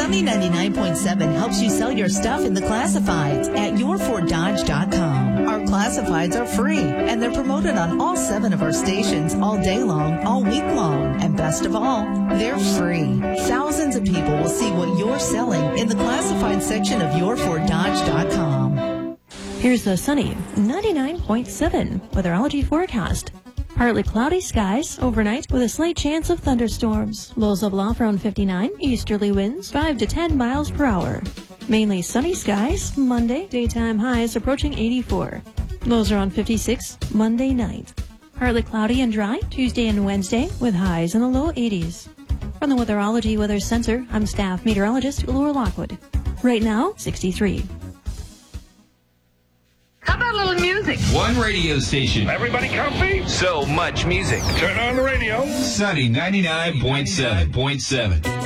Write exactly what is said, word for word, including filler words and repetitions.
Sunny ninety-nine point seven helps you sell your stuff in the classifieds at your ford dodge dot com. Our classifieds are free, and they're promoted on all seven of our stations all day long, all week long. And best of all, they're free. Thousands of people will see what you're selling in the classified section of your ford dodge dot com. Here's the Sunny ninety-nine point seven weatherology forecast. Partly cloudy skies overnight with a slight chance of thunderstorms. Lows level off around fifty-nine. Easterly winds five to ten miles per hour. Mainly sunny skies Monday. Daytime highs approaching eighty-four. Lows around fifty-six Monday night. Partly cloudy and dry Tuesday and Wednesday with highs in the low eighties. From the Weatherology Weather Center, I'm staff meteorologist Laura Lockwood. Right now, sixty-three. How about a little music? One radio station. Everybody comfy? So much music. Turn on the radio. Sunny ninety-nine point seven point seven.